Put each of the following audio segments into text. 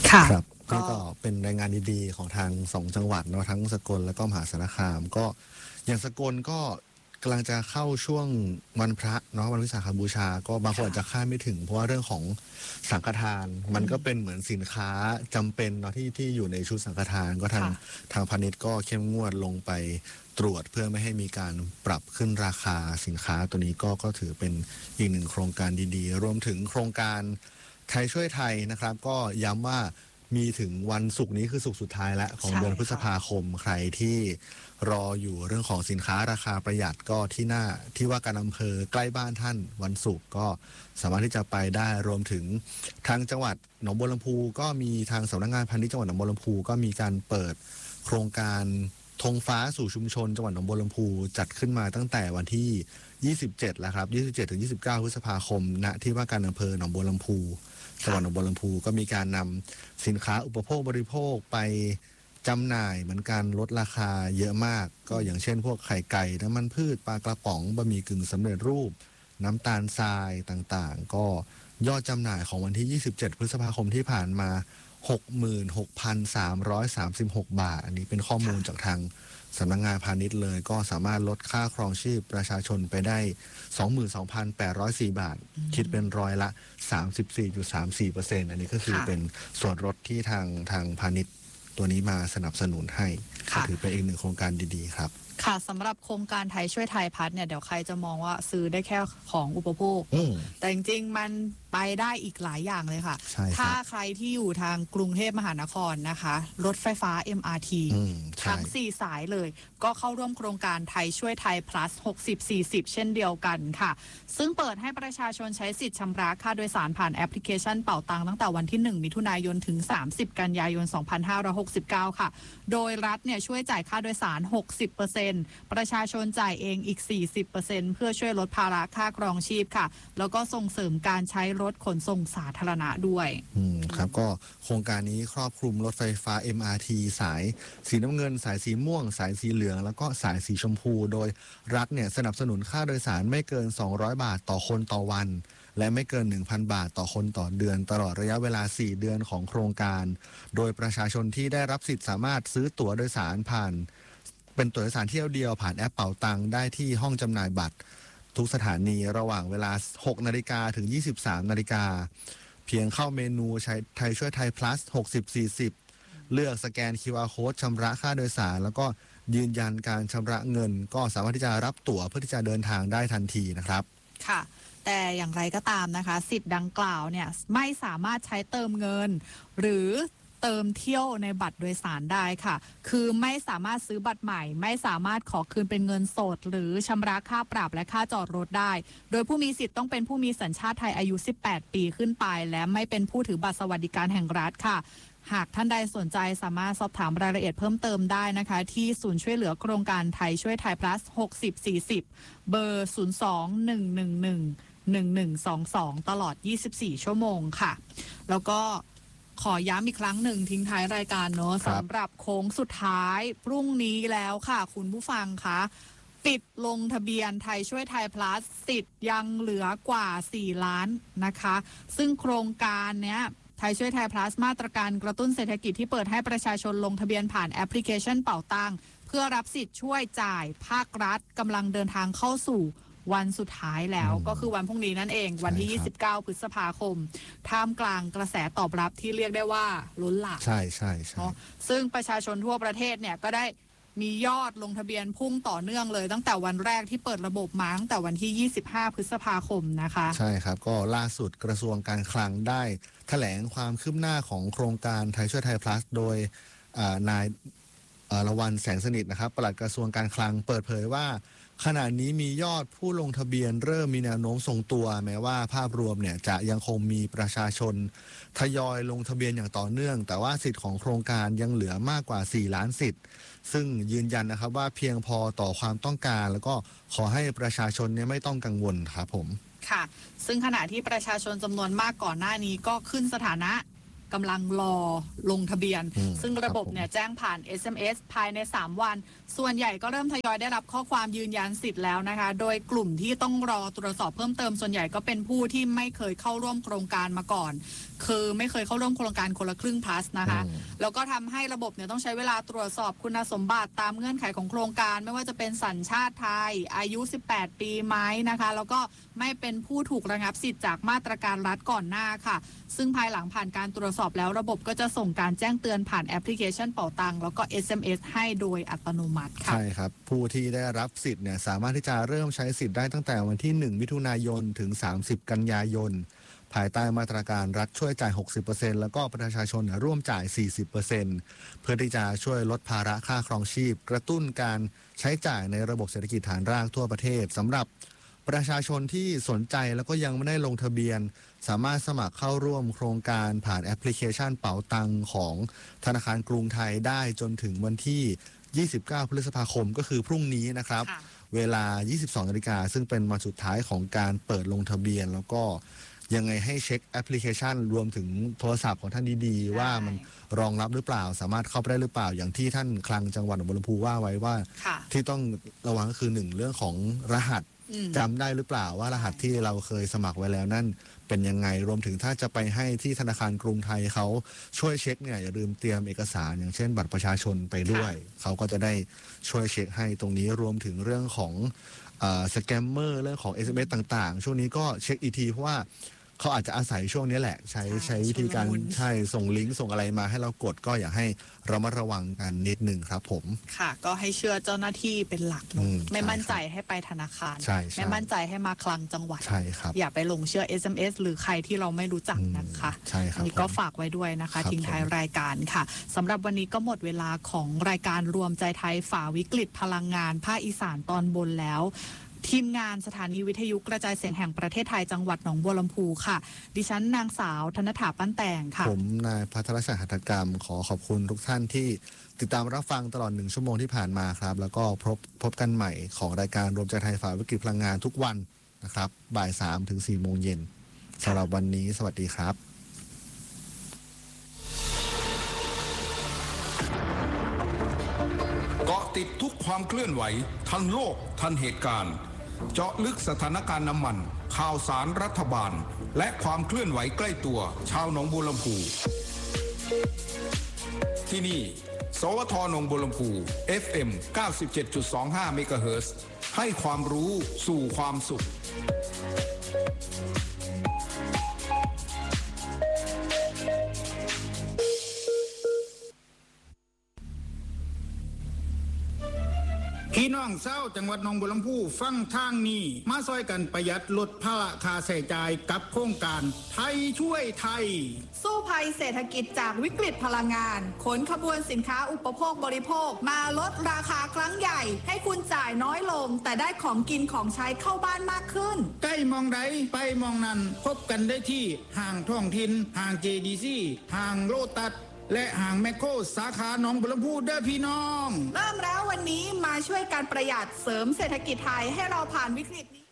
ครับนี่ก็เป็นรายงานดีๆของทาง2จังหวัดเนาะทั้งสกลและก็มหาสารคามก็อย่างสกลก็กำลังจะเข้าช่วงวันพระเนาะวันวิสาขบูชาก็บางคนอาจจะคาดไม่ถึงเพราะว่าเรื่องของสังฆทานมันก็เป็นเหมือนสินค้าจำเป็นเนาะที่อยู่ในชุดสังฆทานก็ทางพาณิชย์ก็เข้มงวดลงไปตรวจเพื่อไม่ให้มีการปรับขึ้นราคาสินค้าตัวนี้ก็ถือเป็นอีกหนึ่งโครงการดีๆรวมถึงโครงการไทยช่วยไทยนะครับก็ย้ำว่ามีถึงวันศุกร์นี้คือศุกร์สุดท้ายแล้วของเดือนพฤษภาคมใครที่รออยู่เรื่องของสินค้าราคาประหยัดก็ที่ว่าการอำเภอใกล้บ้านท่านวันศุกร์ก็สามารถที่จะไปได้รวมถึงทางจังหวัดหนองบัวลำพูก็มีทางสำนักงานพาณิชย์จังหวัดหนองบัวลำพูก็มีการเปิดโครงการธงฟ้าสู่ชุมชนจังหวัดหนองบัวลำพูจัดขึ้นมาตั้งแต่วันที่27แล้วครับ27ถึง29พฤษภาคมณที่ว่าการอำเภอหนองบัวลำพูจังหวัดหนองบัวลำพูก็มีการนำสินค้าอุปโภคบริโภคไปจำหน่ายเหมือนกันลดราคาเยอะมากก็อย่างเช่นพวกไข่ไก่น้ำมันพืชปลากระป๋องบะหมี่กึ่งสำเร็จรูปน้ำตาลทรายต่างๆก็ยอดจำหน่ายของวันที่27พฤษภาคมที่ผ่านมา 66,336 บาทอันนี้เป็นข้อมูลจากทางสำนักงานพาณิชย์เลยก็สามารถลดค่าครองชีพประชาชนไปได้ 22,804 บาทคิดเป็นร้อยละ 34.34% อันนี้ก็คือเป็นส่วนลดที่ทางพาณิชย์ตัวนี้มาสนับสนุนให้ถือเป็นอีกหนึ่งโครงการดีๆครับค่ะสำหรับโครงการไทยช่วยไทยพัฒน์เนี่ยเดี๋ยวใครจะมองว่าซื้อได้แค่ของอุปโภคแต่จริงๆมันไปได้อีกหลายอย่างเลยค่ะถ้าใครที่อยู่ทางกรุงเทพมหานครนะคะรถไฟฟ้า MRT ทั้ง4สายเลยก็เข้าร่วมโครงการไทยช่วยไทย plus 60-40 เช่นเดียวกันค่ะซึ่งเปิดให้ประชาชนใช้สิทธิ์ชำระค่าโดยสารผ่านแอปพลิเคชันเป่าตังตั้งแต่วันที่1มิถุนายนถึง30กันยายน2569ค่ะโดยรัฐเนี่ยช่วยจ่ายค่าโดยสาร 60% ประชาชนจ่ายเองอีก 40% เพื่อช่วยลดภาระค่าครองชีพค่ะแล้วก็ส่งเสริมการใช้รถขนส่งสาธารณะด้วยครับก็โครงการนี้ครอบคลุมรถไฟฟ้า MRT สายสีน้ำเงินสายสีม่วงสายสีเหลืองแล้วก็สายสีชมพูโดยรัฐเนี่ยสนับสนุนค่าโดยสารไม่เกิน200 บาทต่อคนต่อวันและไม่เกิน 1,000 บาทต่อคนต่อเดือนตลอดระยะเวลา4เดือนของโครงการโดยประชาชนที่ได้รับสิทธิ์สามารถซื้อตั๋วโดยสารผ่านเป็นตั๋วโดยสารเที่ยวเดียวผ่านแอปเป๋าตังได้ที่ห้องจำหน่ายบัตรทุกสถานีระหว่างเวลา 6 นาฬิกาถึง 23 นาฬิกาเพียงเข้าเมนูใช้ไทยช่วยไทย plus 60-40 เลือกสแกน QR code ชำระค่าโดยสารแล้วก็ยืนยันการชำระเงินก็สามารถที่จะรับตั๋วเพื่อที่จะเดินทางได้ทันทีนะครับค่ะแต่อย่างไรก็ตามนะคะสิทธิ์ดังกล่าวเนี่ยไม่สามารถใช้เติมเงินหรือเติมเที่ยวในบัตรโดยสารได้ค่ะคือไม่สามารถซื้อบัตรใหม่ไม่สามารถขอคืนเป็นเงินสดหรือชำระค่าปรับและค่าจอดรถได้โดยผู้มีสิทธิ์ต้องเป็นผู้มีสัญชาติไทยอายุ18ปีขึ้นไปและไม่เป็นผู้ถือบัตรสวัสดิการแห่งรัฐค่ะหากท่านใดสนใจสามารถสอบถามรายละเอียดเพิ่มเติมได้นะคะที่ศูนย์ช่วยเหลือโครงการไทยช่วยไทย plus 60-40 เบอร์ 02-111-1122 ตลอด24ชั่วโมงค่ะแล้วก็ขอย้ำอีกครั้งหนึ่งทิ้งท้ายรายการเนอะสำหรับโค้งสุดท้ายพรุ่งนี้แล้วค่ะคุณผู้ฟังคะปิดลงทะเบียนไทยช่วยไทย plus สิทธิ์ยังเหลือกว่า4ล้านนะคะซึ่งโครงการเนี้ยไทยช่วยไทย plus มาตรการกระตุ้นเศรษฐกิจที่เปิดให้ประชาชนลงทะเบียนผ่านแอปพลิเคชันเป่าตังเพื่อรับสิทธิ์ช่วยจ่ายภาครัฐกำลังเดินทางเข้าสู่วันสุดท้ายแล้วก็คือวันพรุ่งนี้นั่นเองวันที่29พฤษภาคมท่ามกลางกระแสตอบรับที่เรียกได้ว่าล้นหลามใช่ซึ่งประชาชนทั่วประเทศเนี่ยก็ได้มียอดลงทะเบียนพุ่งต่อเนื่องเลยตั้งแต่วันแรกที่เปิดระบบมาตั้งแต่วันที่25พฤษภาคมนะคะใช่ครับก็ล่าสุดกระทรวงการคลังได้แถลงความคืบหน้าของโครงการไทยช่วยไทย plus โดยนายละวันแสงสนิทนะครับปลัดกระทรวงการคลังเปิดเผยว่าขณะนี้มียอดผู้ลงทะเบียนเริ่มมีแนวโน้มทรงตัวแม้ว่าภาพรวมเนี่ยจะยังคงมีประชาชนทยอยลงทะเบียนอย่างต่อเนื่องแต่ว่าสิทธิ์ของโครงการยังเหลือมากกว่า4ล้านสิทธิ์ซึ่งยืนยันนะครับว่าเพียงพอต่อความต้องการแล้วก็ขอให้ประชาชนเนี่ยไม่ต้องกังวลครับผมค่ะซึ่งขณะที่ประชาชนจำนวนมากก่อนหน้านี้ก็ขึ้นสถานะกำลังรอลงทะเบียนซึ่งระบบเนี่ยแจ้งผ่าน SMS ภายใน3วันส่วนใหญ่ก็เริ่มทยอยได้รับข้อความยืนยันสิทธิ์แล้วนะคะโดยกลุ่มที่ต้องรอตรวจสอบเพิ่มเติมส่วนใหญ่ก็เป็นผู้ที่ไม่เคยเข้าร่วมโครงการมาก่อนคือไม่เคยเข้าร่วมโครงการคนละครึ่ง plus นะคะแล้วก็ทำให้ระบบเนี่ยต้องใช้เวลาตรวจสอบคุณสมบัติตามเงื่อนไขของโครงการไม่ว่าจะเป็นสัญชาติไทยอายุ18ปีไหมนะคะแล้วก็ไม่เป็นผู้ถูกระงับสิทธิ์จากมาตรการรัฐก่อนหน้าค่ะซึ่งภายหลังผ่านการตรวจสอบแล้วระบบก็จะส่งการแจ้งเตือนผ่านแอปพลิเคชันเป๋าตังแล้วก็ SMS ให้โดยอัตโนมัติค่ะใช่ครับผู้ที่ได้รับสิทธิ์เนี่ยสามารถที่จะเริ่มใช้สิทธิ์ได้ตั้งแต่วันที่1มิถุนายนถึง30กันยายนภายใต้มาตรการรัฐช่วยจ่าย 60% แล้วก็ประชาชนร่วมจ่าย 40% เพื่อที่จะช่วยลดภาระค่าครองชีพกระตุ้นการใช้จ่ายในระบบเศรษฐกิจฐานรากทั่วประเทศสำหรับประชาชนที่สนใจแล้วก็ยังไม่ได้ลงทะเบียนสามารถสมัครเข้าร่วมโครงการผ่านแอปพลิเคชันเป๋าตังของธนาคารกรุงไทยได้จนถึงวันที่29พฤษภาคมก็คือพรุ่งนี้นะครับเวลา 22 นาฬิกาซึ่งเป็นวันสุดท้ายของการเปิดลงทะเบียนแล้วก็ยังไงให้เช็คแอปพลิเคชันรวมถึงโทรศัพท์ของท่านดีๆว่ามันรองรับหรือเปล่าสามารถเข้าไปได้หรือเปล่าอย่างที่ท่านคลังจังหวัดหนองบัวลำพูว่าไว้ว่าที่ต้องระวังก็คือ1เรื่องของรหัสจำได้หรือเปล่าว่ารหัสที่เราเคยสมัครไว้แล้วนั่นเป็นยังไงรวมถึงถ้าจะไปให้ที่ธนาคารกรุงไทยเขาช่วยเช็คเนี่ยอย่าลืมเตรียมเอกสารอย่างเช่นบัตรประชาชนไปด้วยเขาก็จะได้ช่วยเช็คให้ตรงนี้รวมถึงเรื่องของสแกมเมอร์เรื่องของ SMS ต่างๆช่วงนี้ก็เช็คอีกทีเพราะว่าเขาอาจจะอาศัยช่วงนี้แหละใช้วิธีการส่งลิงก์ส่งอะไรมาให้เรากดก็อยากให้เรามาระวังกันนิดนึงครับผมค่ะก็ให้เชื่อเจ้าหน้าที่เป็นหลักไม่มั่นใจให้ไปธนาคารไม่มั่นใจให้มาคลังจังหวัดอย่าไปหลงเชื่อ SMS หรือใครที่เราไม่รู้จักนะคะอันนี้ก็ฝากไว้ด้วยนะคะทิ้งท้ายรายการค่ะสำหรับวันนี้ก็หมดเวลาของรายการรวมใจไทยฝ่าวิกฤตพลังงานภาคอีสานตอนบนแล้วทีมงานสถานีวิทยุกระจายเสียงแห่งประเทศไทยจังหวัดหนองบัวลำพูค่ะดิฉันนางสาวธนถาปั้นแต่งค่ะผมนายภัทรศักดิ์หัตถกรรมขอขอบคุณทุกท่านที่ติดตามรับฟังตลอด1ชั่วโมงที่ผ่านมาครับแล้วก็พบกันใหม่ของรายการรวมใจไทยฝ่าวิกฤตพลังงานทุกวันนะครับบ่าย 3 ถึง 4 โมงเย็นสำหรับวันนี้สวัสดีครับเกาะติดทุกความเคลื่อนไหวทันโลกทันเหตุการณ์เจาะลึกสถานการณ์น้ำมันข่าวสารรัฐบาลและความเคลื่อนไหวใกล้ตัวชาวหนองบัวลำพูที่นี่สวทหนองบัวลำพู FM 97.25 เมกะเฮิรตซ์ให้ความรู้สู่ความสุขพี่น้องเศร้าจังหวัดหนองบัวลำพูฟังทางนี้มาซอยกันประหยัดลดภาระค่าใช้จ่ายกับโครงการไทยช่วยไทยสู้ภัยเศรษฐกิจจากวิกฤตพลังงานขนขบวนสินค้าอุปโภคบริโภคมาลดราคาครั้งใหญ่ให้คุณจ่ายน้อยลงแต่ได้ของกินของใช้เข้าบ้านมากขึ้นใกล้มองใดไปมองนั้นพบกันได้ที่ห้างท้องถิ่นห้าง JDC ห้างโลตัสและห่างแมคโครสาขาหนองบัวลำพูเด้อพี่น้องเริ่มแล้ววันนี้มาช่วยกันประหยัดเสริมเศรษฐกิจไทยให้เราผ่านวิกฤตนี้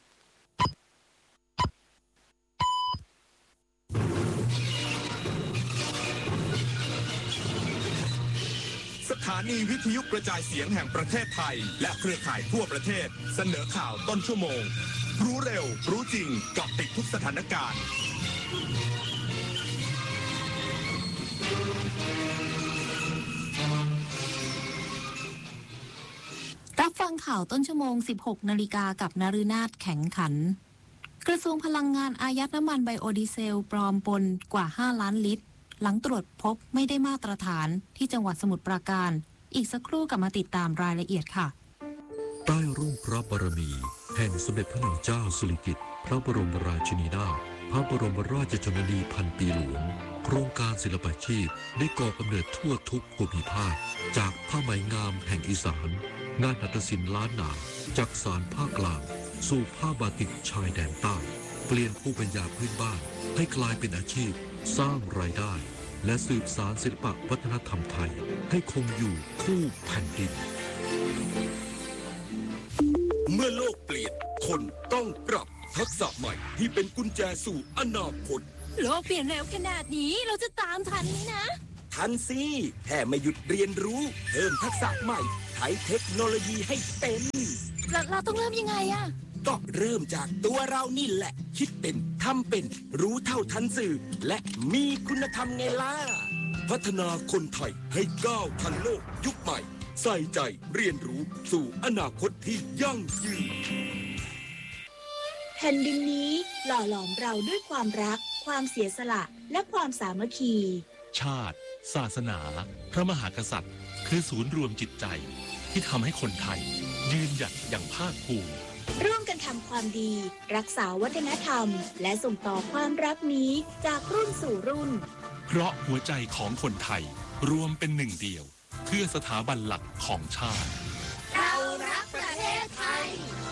สถานีวิทยุกระจายเสียงแห่งประเทศไทยและเครือข่ายทั่วประเทศเสนอข่าวต้นชั่วโมงรู้เร็วรู้จริงเกาะติดทุกสถานการณ์รับฟังข่าวต้นชั่วโมง 16 นาฬิกากับนฤนาถแข็งขันกระทรวงพลังงานอายัดน้ำมันไบโอดีเซลปลอมปนกว่า 5 ล้านลิตรหลังตรวจพบไม่ได้มาตรฐานที่จังหวัดสมุทรปราการอีกสักครู่กลับมาติดตามรายละเอียดค่ะใต้ร่มพระบารมีแห่งสมเด็จพระนางเจ้าสิริกิติ์พระบรมราชินีนาถพระบรมราชชนนีพันปีหลวงโครงการศิลปาชีพได้ก่อกำเนิดทั่วทุกภูมิภาคจากผ้าไหมงามแห่งอีสานงานหัตถศิลป์ล้านนาจากสารภาคกลางสู่ผ้าบาติกชายแดนใต้เปลี่ยนภูมิปัญญาพื้นบ้านให้กลายเป็นอาชีพสร้างรายได้และสืบสานศิลปวัฒนธรรมไทยให้คงอยู่คู่แผ่นดินเมื่อโลกเปลี่ยนคนต้องปรับทักษะใหม่ที่เป็นกุญแจสู่อนาคตโลกเปลี่ยนเร็วขนาดนี้เราจะตามทันไหมนะทันสิแค่ไม่หยุดเรียนรู้เพิ่มทักษะใหม่ใช้เทคโนโลยีให้เป็นเราต้องเริ่มยังไงอะก็เริ่มจากตัวเรานี่แหละคิดเป็นทำเป็นรู้เท่าทันสื่อและมีคุณธรรมไงล่ะพัฒนาคนไทยให้ก้าวทันโลกยุคใหม่ใส่ใจเรียนรู้สู่อนาคตที่ยั่งยืนแผ่นดินนี้หล่อหลอมเราด้วยความรักความเสียสละและความสามัคคีชาติศาสนาพระมหากษัตริย์คือศูนย์รวมจิตใจที่ทำให้คนไทยยืนหยัดอย่างภาคภูมิร่วมกันทำความดีรักษาวัฒนธรรมและส่งต่อความรักนี้จากรุ่นสู่รุ่นเพราะหัวใจของคนไทยรวมเป็นหนึ่งเดียวเพื่อสถาบันหลักของชาติเรารักประเทศไทย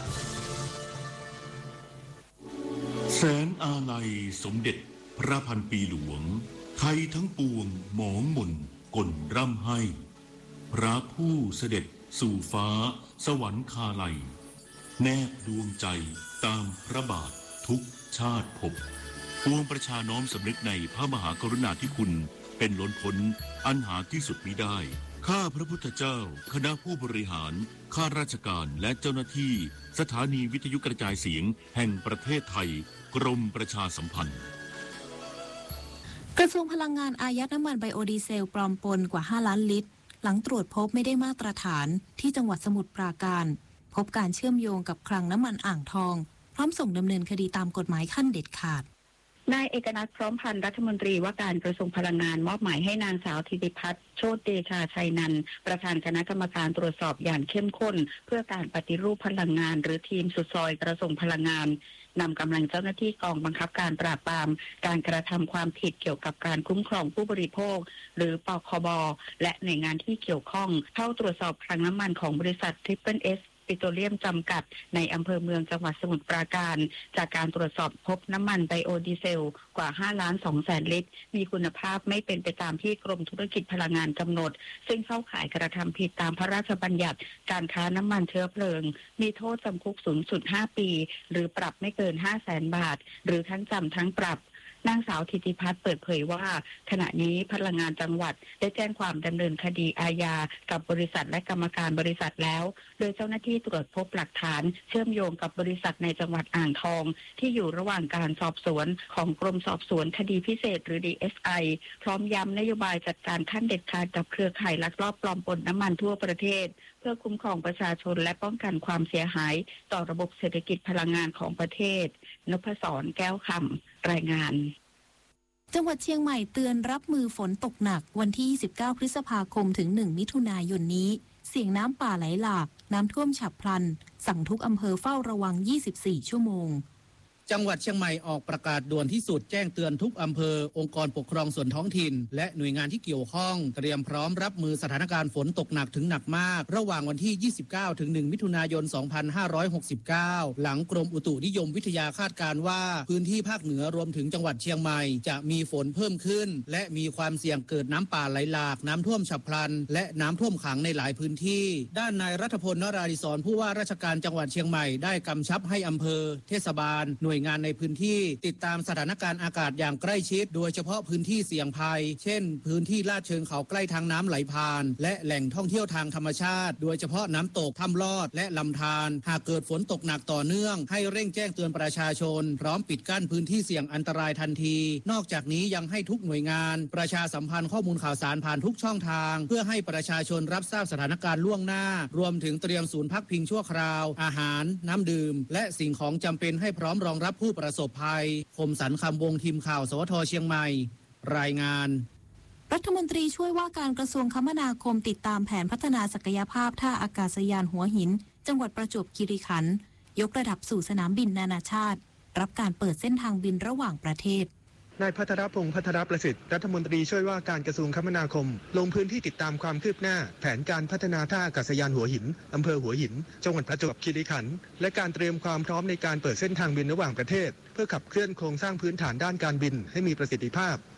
แสนอาลัยสมเด็จพระพันปีหลวงไทยทั้งปวงหมองหม่นก่นร่ำให้พระผู้เสด็จสู่ฟ้าสวรรคาลัยแนบดวงใจตามพระบาททุกชาติภพปวงประชาน้อมสำนึกในพระมหากรุณาธิคุณเป็นล้นพ้นอันหาที่สุดมิได้ข้าพระพุทธเจ้าคณะผู้บริหารข้าราชการและเจ้าหน้าที่สถานีวิทยุกระจายเสียงแห่งประเทศไทยกรมประชาสัมพันธ์กระทรวงพลังงานอายัดน้ำมันไบโอดีเซลปลอมปนกว่า5ล้านลิตรหลังตรวจพบไม่ได้มาตรฐานที่จังหวัดสมุทรปราการพบการเชื่อมโยงกับคลังน้ำมันอ่างทองพร้อมส่งดำเนินคดีตามกฎหมายขั้นเด็ดขาดนายเอกนัทพร้อมพันธ์รัฐมนตรีว่าการกระทรวงพลังงานมอบหมายให้นางสาวธิติพัฒน์โชติเดชาชัยนันท์ประธานคณะกรรมการตรวจสอบอย่างเข้มข้นเพื่อการปฏิรูปพลังงานหรือทีมสุดซอยกระทรวงพลังงานนำกำลังเจ้าหน้าที่กองบังคับการปราบปรามการกระทำความผิดเกี่ยวกับการคุ้มครองผู้บริโภคหรือปคบและหน่วยงานที่เกี่ยวข้องเข้าตรวจสอบคลังน้ำมันของบริษัท Triple Sปิโตรเลียมจำกัดในอำเภอเมืองจังหวัดสมุทรปราการจากการตรวจสอบพบน้ำมันไบโอดีเซลกว่า5,200,000 ลิตรมีคุณภาพไม่เป็นไปตามที่กรมธุรกิจพลังงานกำหนดซึ่งเข้าข่ายกระทำผิดตามพระราชบัญญัติการค้าน้ำมันเชื้อเพลิงมีโทษจำคุกสูงสุด5 ปีหรือปรับไม่เกิน 500,000 บาทหรือทั้งจำทั้งปรับนางสาวธิติพัฒน์เปิดเผยว่าขณะนี้พลังงานจังหวัดได้แจ้งความดำเนินคดีอาญากับบริษัทและกรรมการบริษัทแล้วโดยเจ้าหน้าที่ตรวจพบหลักฐานเชื่อมโยงกับบริษัทในจังหวัดอ่างทองที่อยู่ระหว่างการสอบสวนของกรมสอบสวนคดีพิเศษหรือ DSI พร้อมย้ำนโยบายจัดการขั้นเด็ดขาดกับเครือข่ายลักลอบปลอมปนน้ำมันทั่วประเทศเพื่อคุ้มครองประชาชนและป้องกันความเสียหายต่อระบบเศรษฐกิจพลังงานของประเทศนพศรแก้วคำรายงานจังหวัดเชียงใหม่เตือนรับมือฝนตกหนักวันที่29พฤษภาคมถึง1มิถุนายนนี้เสี่ยงน้ำป่าไหลหลากน้ำท่วมฉับพลันสั่งทุกอำเภอเฝ้าระวัง24ชั่วโมงจังหวัดเชียงใหม่ออกประกาศด่วนที่สุดแจ้งเตือนทุกอำเภอองค์กรปกครองส่วนท้องถิ่นและหน่วยงานที่เกี่ยวข้องเตรียมพร้อมรับมือสถานการณ์ฝนตกหนักถึงหนักมากระหว่างวันที่29ถึง1มิถุนายน2569หลังกรมอุตุนิยมวิทยาคาดการณ์ว่าพื้นที่ภาคเหนือรวมถึงจังหวัดเชียงใหม่จะมีฝนเพิ่มขึ้นและมีความเสี่ยงเกิดน้ำป่าไหลหลากน้ำท่วมฉับพลันและน้ำท่วมขังในหลายพื้นที่ด้านนายรัฐพล นราธิศรผู้ว่าราชการจังหวัดเชียงใหม่ได้กำชับให้อำเภอเทศบาลหน่วยงานในพื้นที่ติดตามสถานการณ์อากาศอย่างใกล้ชิดโดยเฉพาะพื้นที่เสี่ยงภัยเช่นพื้นที่ลาดเชิงเขาใกล้ทางน้ำไหลผ่านและแหล่งท่องเที่ยวทางธรรมชาติโดยเฉพาะน้ำตกถ้ำลอดและลำธารหากเกิดฝนตกหนักต่อเนื่องให้เร่งแจ้งเตือนประชาชนพร้อมปิดกั้นพื้นที่เสี่ยงอันตรายทันทีนอกจากนี้ยังให้ทุกหน่วยงานประชาสัมพันธ์ข้อมูลข่าวสารผ่านทุกช่องทางเพื่อให้ประชาชนรับทราบสถานการณ์ล่วงหน้ารวมถึงเตรียมศูนย์พักพิงชั่วคราวอาหารน้ำดื่มและสิ่งของจำเป็นให้พร้อมรองรับผู้ประสบภัยคมสันคำวงทีมข่าวสวทเชียงใหม่รายงานรัฐมนตรีช่วยว่าการกระทรวงคมนาคมติดตามแผนพัฒนาศักยภาพท่าอากาศยานหัวหินจังหวัดประจวบคีรีขันธ์ยกระดับสู่สนามบินนานาชาติรับการเปิดเส้นทางบินระหว่างประเทศนายภัทรพงษ์ภัทรประสิทธิ์รัฐมนตรีช่วยว่าการกระทรวงคมนาคมลงพื้นที่ติดตามความคืบหน้าแผนการพัฒนาท่าอากาศยานหัวหินอำเภอหัวหินจังหวัดประจวบคีรีขันธ์และการเตรียมความพร้อมในการเปิดเส้นทางบินระหว่างประเทศเพื่อขับเคลื่อนโครงสร้างพื้นฐานด้านการบินให้มีประสิทธิภาพ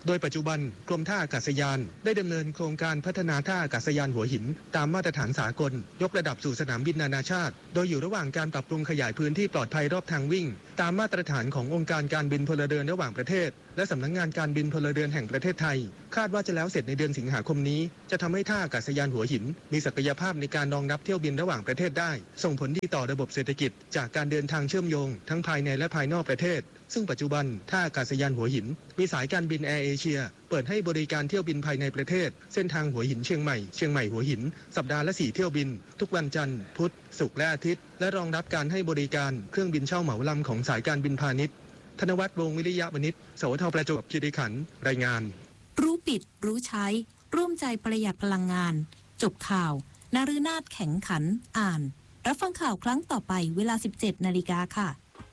โดยปัจจุบันกรมท่าอากาศยานได้ดำเนินโครงการพัฒนาท่าอากาศยานหัวหินตามมาตรฐานสากลยกระดับสู่สนามบินนานาชาติโดยอยู่ระหว่างการปรับปรุงขยายพื้นที่ปลอดภัยรอบทางวิ่งตามมาตรฐานขององค์การการบินพลเรือนระหว่างประเทศและสำนักงานการบินพลเรือนแห่งประเทศไทยคาดว่าจะแล้วเสร็จในเดือนสิงหาคมนี้จะทำให้ท่าอากาศยานหัวหินมีศักยภาพในการรองรับเที่ยวบินระหว่างประเทศได้ส่งผลดีต่อระบบเศรษฐกิจจากการเดินทางเชื่อมโยงทั้งภายในและภายนอกประเทศซึ่งปัจจุบันท่าอากาศยานหัวหินมีสายการบินแอร์เอเชียเปิดให้บริการเที่ยวบินภายในประเทศเส้นทางหัวหินเชียงใหม่หัวหินสัปดาห์ละ4เที่ยวบินทุกวันจันทร์พุธศุกร์และอาทิตย์และรองรับการให้บริการเครื่องบินเช่าเหมาลำของสายการบินพาณิชย์ธนวัฒน์ วงศ์วิริยะวณิช สวทประจวบคีรีขันธ์รายงานรู้ปิดรู้ใช้ร่วมใจประหยัดพลังงานจบข่าวนฤนาถแข็งขันอ่านรับฟังข่าวครั้งต่อไปเวลา 17 นาฬิกาค่ะ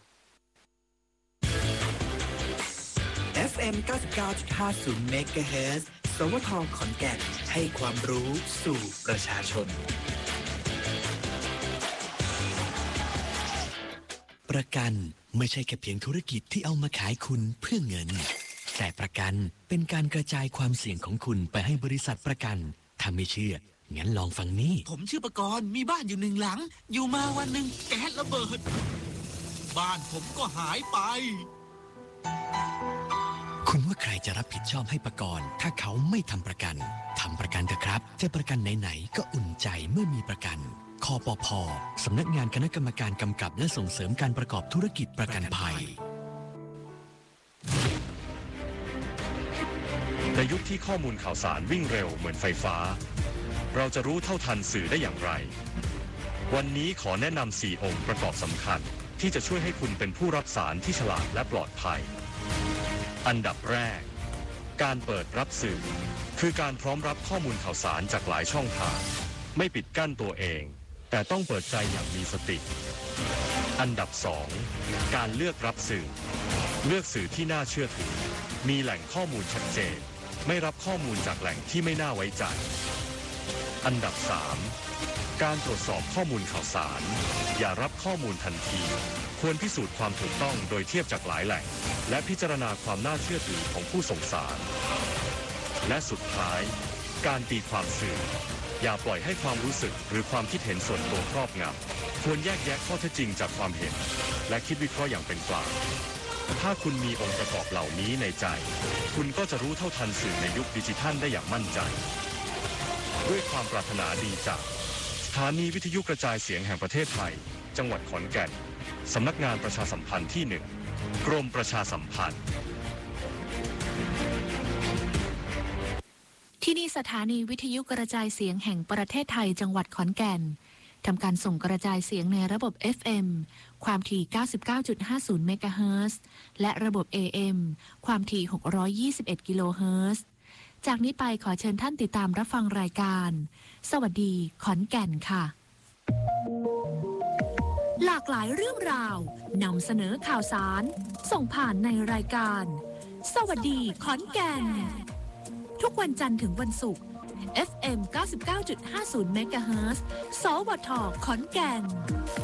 FM 99.50 เมกะเฮิรตซ์สวทขอนแก่นให้ความรู้สู่ประชาชนประกันไม่ใช่แค่เพียงธุรกิจที่เอามาขายคุณเพื่อเงินแต่ประกันเป็นการกระจายความเสี่ยงของคุณไปให้บริษัทประกันถ้าไม่เชื่องั้นลองฟังนี่ผมชื่อประกรณ์มีบ้านอยู่1 หลังอยู่มาวันหนึ่งแก๊สระเบิดบ้านผมก็หายไปคุณว่าใครจะรับผิดชอบให้ประกรณ์ถ้าเขาไม่ทำประกันเถอะครับจะประกันไหนๆก็อุ่นใจเมื่อมีประกันคปภ.สำนักงานคณะกรรมการกำกับและส่งเสริมการประกอบธุรกิจประกันภัยในยุคที่ข้อมูลข่าวสารวิ่งเร็วเหมือนไฟฟ้าเราจะรู้เท่าทันสื่อได้อย่างไรวันนี้ขอแนะนำ4 องค์ประกอบสำคัญที่จะช่วยให้คุณเป็นผู้รับสารที่ฉลาดและปลอดภัยอันดับแรกการเปิดรับสื่อคือการพร้อมรับข้อมูลข่าวสารจากหลายช่องทางไม่ปิดกั้นตัวเองแต่ต้องเปิดใจอย่างมีสติอันดับ2การเลือกรับสื่อเลือกสื่อที่น่าเชื่อถือมีแหล่งข้อมูลชัดเจนไม่รับข้อมูลจากแหล่งที่ไม่น่าไว้ใจอันดับ3การตรวจสอบข้อมูลข่าวสารอย่ารับข้อมูลทันทีควรพิสูจน์ความถูกต้องโดยเทียบจากหลายแหล่งและพิจารณาความน่าเชื่อถือของผู้ส่งสารและสุดท้ายการตีความสื่ออย่าปล่อยให้ความรู้สึกหรือความคิดเห็นส่วนตัวครอบงำควรแยกแยะข้อเท็จจริงจากความเห็นและคิดวิเคราะห์อย่างเป็นกลางถ้าคุณมีองค์ประกอบเหล่านี้ในใจคุณก็จะรู้เท่าทันสื่อในยุคดิจิทัลได้อย่างมั่นใจด้วยความปรารถนาดีจากสถานีวิทยุกระจายเสียงแห่งประเทศไทยจังหวัดขอนแก่นสำนักงานประชาสัมพันธ์ที่1กรมประชาสัมพันธ์ที่นี่สถานีวิทยุกระจายเสียงแห่งประเทศไทยจังหวัดขอนแก่นทำการส่งกระจายเสียงในระบบ FM ความถี่ 99.50 เมกะเฮิรตซ์และระบบ AM ความถี่ 621 กิโลเฮิรตซ์จากนี้ไปขอเชิญท่านติดตามรับฟังรายการสวัสดีขอนแก่นค่ะหลากหลายเรื่องราวนำเสนอข่าวสารส่งผ่านในรายการสวัสดีขอนแก่นทุกวันจันทร์ถึงวันศุกร์ FM 99.50 เมกะเฮิรตซ์สวทขอนแก่น